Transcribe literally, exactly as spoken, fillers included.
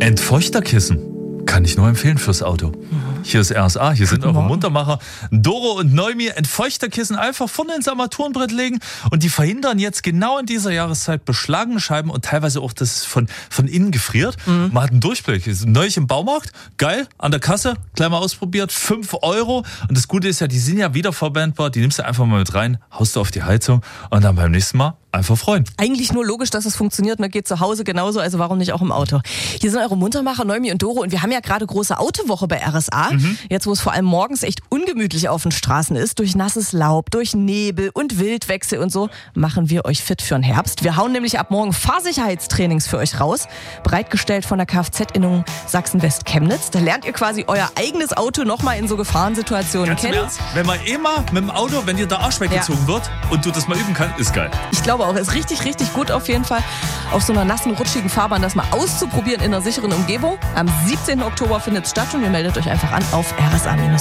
Entfeuchterkissen kann ich nur empfehlen fürs Auto. Hier ist R S A, hier sind eure Muntermacher. Doro und Neumi, Entfeuchterkissen einfach vorne ins Armaturenbrett legen und die verhindern jetzt genau in dieser Jahreszeit beschlagene Scheiben und teilweise auch, dass es von, von innen gefriert. Mhm. Man hat einen Durchblick. Ist neulich im Baumarkt, geil, an der Kasse, gleich mal ausprobiert, fünf Euro. Und das Gute ist ja, die sind ja wiederverwendbar, die nimmst du einfach mal mit rein, haust du auf die Heizung und dann beim nächsten Mal einfach freuen. Eigentlich nur logisch, dass es funktioniert. Man geht zu Hause genauso, also warum nicht auch im Auto? Hier sind eure Muntermacher, Neumi und Doro und wir haben ja gerade große Autowoche bei R S A. Mhm. Jetzt, wo es vor allem morgens echt ungemütlich auf den Straßen ist, durch nasses Laub, durch Nebel und Wildwechsel und so, machen wir euch fit für den Herbst. Wir hauen nämlich ab morgen Fahrsicherheitstrainings für euch raus, bereitgestellt von der Kfz-Innung Sachsen-West-Chemnitz. Da lernt ihr quasi euer eigenes Auto nochmal in so Gefahrensituationen Ganz kennen. Ernst? Wenn man immer mit dem Auto, wenn dir der Arsch weggezogen ja. wird und du das mal üben kannst, ist geil. Ich glaube auch, ist richtig, richtig gut auf jeden Fall, auf so einer nassen, rutschigen Fahrbahn das mal auszuprobieren in einer sicheren Umgebung. Am siebzehnten Oktober findet es statt und ihr meldet euch einfach an auf R S A